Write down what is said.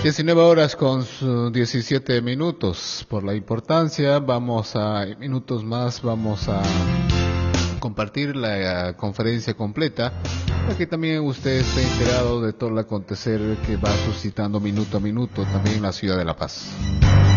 19 horas con 17 minutos. Por la importancia, minutos más, vamos a compartir la conferencia completa para que también usted esté enterado de todo el acontecer que va suscitando minuto a minuto también en la ciudad de La Paz.